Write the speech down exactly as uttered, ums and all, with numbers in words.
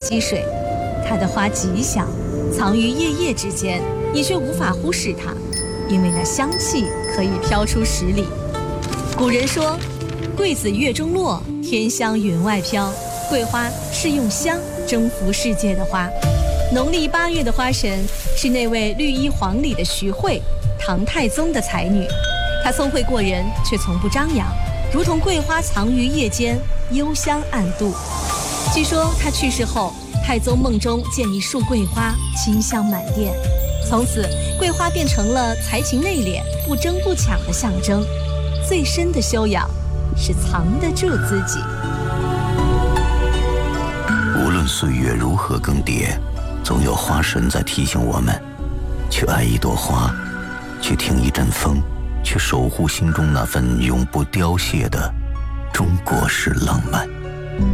积水。它的花极小，藏于叶叶之间，你却无法忽视它，因为那香气可以飘出十里。古人说，桂子月中落，天香云外飘。桂花是用香征服世界的花。农历八月的花神是那位绿衣黄里的徐惠，唐太宗的才女。她聪慧过人，却从不张扬，如同桂花藏于叶间，幽香暗度。据说她去世后，太宗梦中见一束桂花，清香满殿，从此桂花变成了才情内敛、不争不抢的象征。最深的修养是藏得住自己。 无论岁月如何更迭，总有花神在提醒我们，去爱一朵花，去听一阵风，去守护心中那份永不凋谢的中国式浪漫。